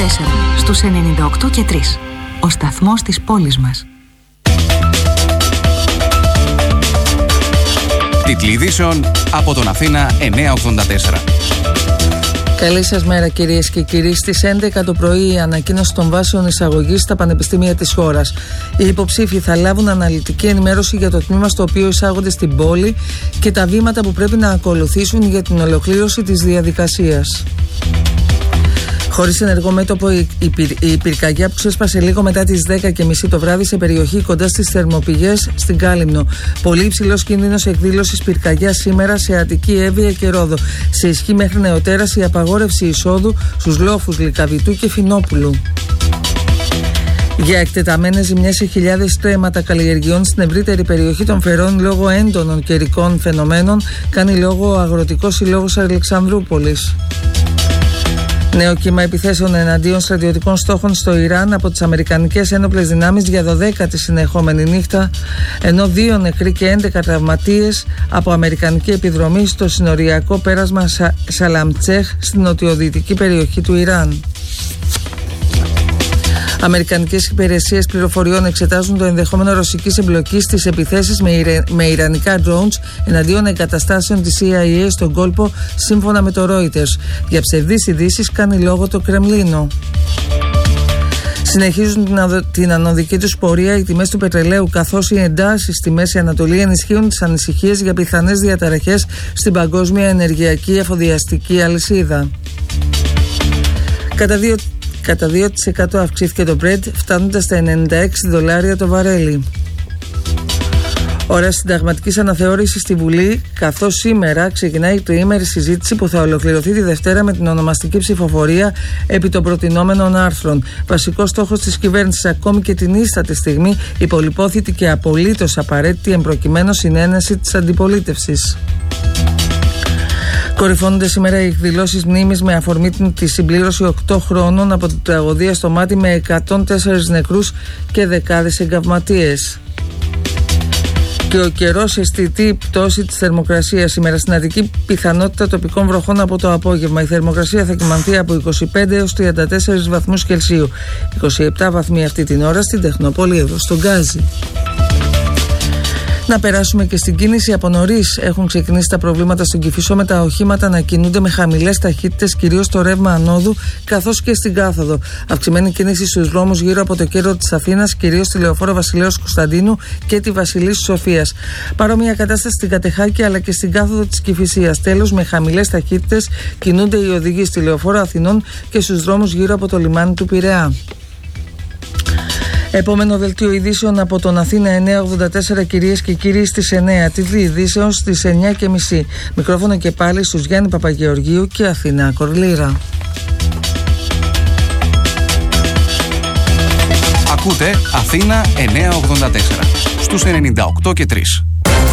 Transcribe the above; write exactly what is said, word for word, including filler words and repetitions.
τέσσερα στους ενενήντα οκτώ και τρία. Ο σταθμός της πόλης μας. Τίτλοι ειδήσεων από τον Αθήνα εννιακόσια ογδόντα τέσσερα. Καλή σας μέρα κυρίες και κύριοι. Στις έντεκα το πρωί η ανακοίνωση των βάσεων εισαγωγής στα πανεπιστήμια της χώρας. Οι υποψήφοι θα λάβουν αναλυτική ενημέρωση για το τμήμα στο οποίο εισάγονται στην πόλη και τα βήματα που πρέπει να ακολουθήσουν για την ολοκλήρωση της διαδικασίας. Χωρίς ενεργό μέτωπο, η, η, η πυρκαγιά που ξέσπασε λίγο μετά τις δέκα και μισή το βράδυ σε περιοχή κοντά στις θερμοπηγές στην Κάλυμνο. Πολύ υψηλός κίνδυνος εκδήλωσης πυρκαγιά σήμερα σε Αττική, Εύβοια και Ρόδο. Σε ισχύ μέχρι νεοτέρας η απαγόρευση εισόδου στους λόφους Λυκαβητού και Φινόπουλου. Για εκτεταμένες ζημιές σε χιλιάδες στρέμματα καλλιεργειών στην ευρύτερη περιοχή των Φερών λόγω έντονων καιρικών φαινομένων, κάνει λόγο ο Αγροτικός Συλλόγος Αλεξανδρούπολης. Νέο κύμα επιθέσεων εναντίον στρατιωτικών στόχων στο Ιράν από τις Αμερικανικές ένοπλες δυνάμεις για δωδέκατη συνεχόμενη νύχτα, ενώ δύο νεκροί και έντεκα τραυματίες από αμερικανική επιδρομή στο συνοριακό πέρασμα Σα... Σαλαμτσέχ στην νοτιοδυτική περιοχή του Ιράν. Αμερικανικές υπηρεσίες πληροφοριών εξετάζουν το ενδεχόμενο ρωσικής εμπλοκής στις επιθέσεις με, Ιρε... με ιρανικά drones εναντίον εγκαταστάσεων της σι άι έι στον κόλπο, σύμφωνα με το Reuters. Για ψευδείς ειδήσεις κάνει λόγο το Κρεμλίνο. Συνεχίζουν την, αδο... την ανωδική τους πορεία οι τιμές του πετρελαίου, καθώς οι εντάσεις στη Μέση Ανατολή ενισχύουν τις ανησυχίες για πιθανές διαταραχές στην παγκόσμια ενεργειακή εφοδιαστική αλυσίδα. Κατά δύο Κατά δύο τοις εκατό αυξήθηκε το Brent, φτάνοντας στα ενενήντα έξι δολάρια το βαρέλι. Ώρα συνταγματικής αναθεώρησης στη Βουλή, καθώς σήμερα ξεκινάει η τριήμερη συζήτηση που θα ολοκληρωθεί τη Δευτέρα με την ονομαστική ψηφοφορία επί των προτινόμενων άρθρων. Βασικός στόχος της κυβέρνησης, ακόμη και την ίστατη στιγμή, η πολυπόθητη και απολύτως απαραίτητη εμπροκειμένου συνένεση της αντιπολίτευσης. Κορυφώνονται σήμερα οι εκδηλώσεις μνήμης με αφορμή τη συμπλήρωση οκτώ χρόνων από την τραγωδία στο Μάτι, με εκατόν τέσσερις νεκρούς και δεκάδες εγκαυματίες. Και ο καιρός, αισθητή πτώση της θερμοκρασίας. Σήμερα στην Αττική πιθανότητα τοπικών βροχών από το απόγευμα. Η θερμοκρασία θα κυμανθεί από είκοσι πέντε έως τριάντα τέσσερις βαθμούς Κελσίου. είκοσι επτά βαθμοί αυτή την ώρα στην Τεχνόπολη εδώ στον Γκάζι. Να περάσουμε και στην κίνηση. Από νωρίς έχουν ξεκινήσει τα προβλήματα στον Κηφισό, με τα οχήματα να κινούνται με χαμηλές ταχύτητες, κυρίως στο ρεύμα ανόδου καθώς και στην κάθοδο. Αυξημένη κίνηση στους δρόμους γύρω από το κέντρο της Αθήνας, κυρίως στη λεωφόρο Βασιλέως Κωνσταντίνου και τη Βασιλής Σοφίας. Παρόμοια κατάσταση στην Κατεχάκη αλλά και στην κάθοδο της Κηφισίας. Τέλος, με χαμηλές ταχύτητες κινούνται οι οδηγοί στη λεωφόρο Αθηνών και στους δρόμους γύρω από το λιμάνι του Πειραιά. Επόμενο δελτίο ειδήσεων από τον Αθήνα εννιακόσια ογδόντα τέσσερα, κυρίες και κύριοι, στις εννιά. Τίτλοι ειδήσεων στις εννιά και μισή. Μικρόφωνο και πάλι στους Γιάννη Παπαγεωργίου και Αθηνά Κορλήρα. Ακούτε Αθήνα εννιακόσια ογδόντα τέσσερα στους ενενήντα οκτώ και τρία.